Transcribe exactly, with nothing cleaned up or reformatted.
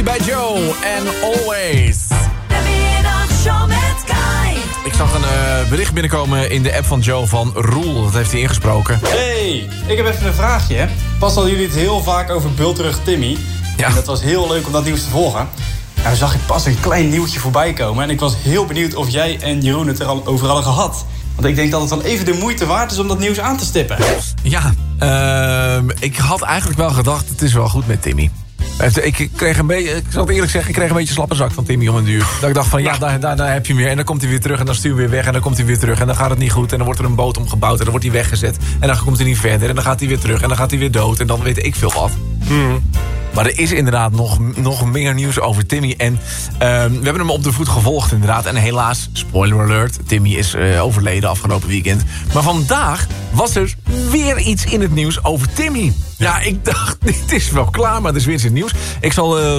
Timmy bij Joe en Always. De Middagshow met Kai. Ik zag een uh, bericht binnenkomen in de app van Joe van Roel. Dat heeft hij ingesproken. Hey, ik heb even een vraagje. Pas hadden jullie het heel vaak over bulterig Timmy. Ja. En dat was heel leuk om dat nieuws te volgen. Nou zag ik pas een klein nieuwtje voorbij komen. En ik was heel benieuwd of jij en Jeroen het er al over hadden gehad. Want ik denk dat het dan even de moeite waard is om dat nieuws aan te stippen. Ja, uh, ik had eigenlijk wel gedacht, het is wel goed met Timmy. Ik kreeg een beetje, ik zal het eerlijk zeggen, ik kreeg een beetje slappe zak van Timmy om een duur. Dat ik dacht van, ja, daar, daar, daar heb je hem weer. En dan komt hij weer terug en dan stuur je weer weg. En dan komt hij weer terug en dan gaat het niet goed. En dan wordt er een boot omgebouwd en dan wordt hij weggezet. En dan komt hij niet verder en dan gaat hij weer terug. En dan gaat hij weer dood en dan weet ik veel wat. Hmm. Maar er is inderdaad nog, nog meer nieuws over Timmy. En uh, we hebben hem op de voet gevolgd inderdaad. En helaas, spoiler alert, Timmy is uh, overleden afgelopen weekend. Maar vandaag was er weer iets in het nieuws over Timmy. Ja, ik dacht, dit is wel klaar, maar er is weer iets in het nieuws. Ik zal uh,